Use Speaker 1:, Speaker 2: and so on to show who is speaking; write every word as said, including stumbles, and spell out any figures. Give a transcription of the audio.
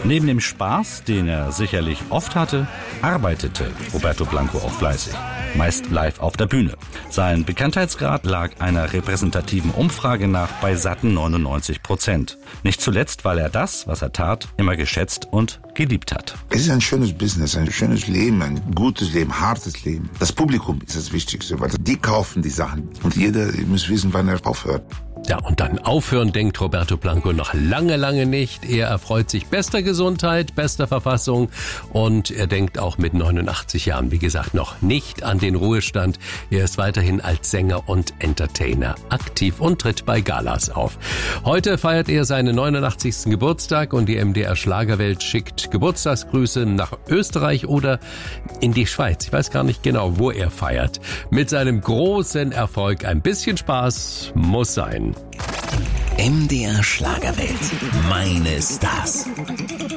Speaker 1: Neben dem Spaß, den er sicherlich oft hatte, arbeitete Roberto Blanco auch fleißig. Meist live auf der Bühne. Sein Bekanntheitsgrad lag einer repräsentativen Umfrage nach bei satten neunundneunzig Prozent. Nicht zuletzt, weil er das, was er tat, immer geschätzt und geliebt hat.
Speaker 2: Es ist ein schönes Business, ein schönes Leben, ein gutes Leben, hartes Leben. Das Publikum ist das Wichtigste, weil die kaufen die Sachen und jeder muss wissen, wann er aufhört.
Speaker 3: Ja, und dann aufhören denkt Roberto Blanco noch lange, lange nicht. Er erfreut sich bester Gesundheit, bester Verfassung und er denkt auch mit neunundachtzig Jahren, wie gesagt, noch nicht an den Ruhestand. Er ist weiterhin als Sänger und Entertainer aktiv und tritt bei Galas auf. Heute feiert er seinen neunundachtzigsten Geburtstag und die M D R Schlagerwelt schickt Geburtstagsgrüße nach Österreich oder in die Schweiz. Ich weiß gar nicht genau, wo er feiert. Mit seinem großen Erfolg ein bisschen Spaß muss sein.
Speaker 4: M D R Schlagerwelt. Meine Stars.